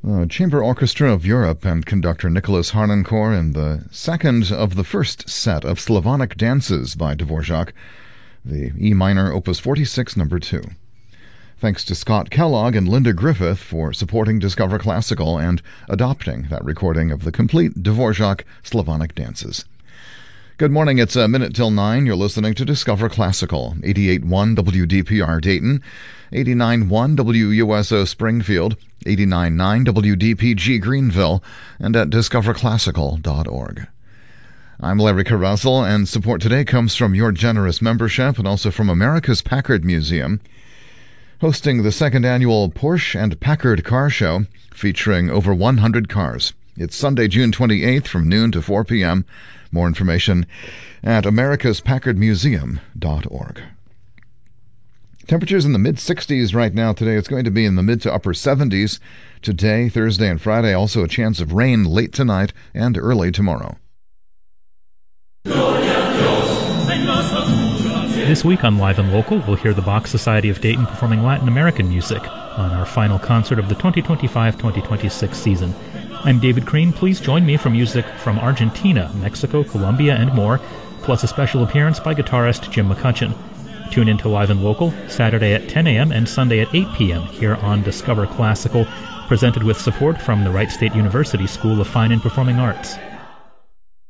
Chamber Orchestra of Europe and conductor Nicholas Harnoncourt in the second of the first set of Slavonic dances by Dvorak, the E minor Opus 46, number 2. Thanks to Scott Kellogg and Linda Griffith for supporting Discover Classical and adopting that recording of the complete Dvorak Slavonic dances. Good morning, it's a minute till 9. You're listening to Discover Classical, 88.1 WDPR Dayton, 89.1 WUSO Springfield, 89.9 WDPG Greenville, and at discoverclassical.org. I'm Larry Carruthel, and support today comes from your generous membership and also from America's Packard Museum, hosting the second annual Porsche and Packard Car Show, featuring over 100 cars. It's Sunday, June 28th from noon to 4 p.m. More information at americaspackardmuseum.org. Temperatures in the mid-60s right now today. It's going to be in the mid to upper 70s today, Thursday, and Friday. Also a chance of rain late tonight and early tomorrow. This week on Live and Local, we'll hear the Bach Society of Dayton performing Latin American music on our final concert of the 2025-2026 season. I'm David Crean. Please join me for music from Argentina, Mexico, Colombia, and more, plus a special appearance by guitarist Jim McCutcheon. Tune in to Live and Local, Saturday at 10 a.m. and Sunday at 8 p.m. here on Discover Classical, presented with support from the Wright State University School of Fine and Performing Arts.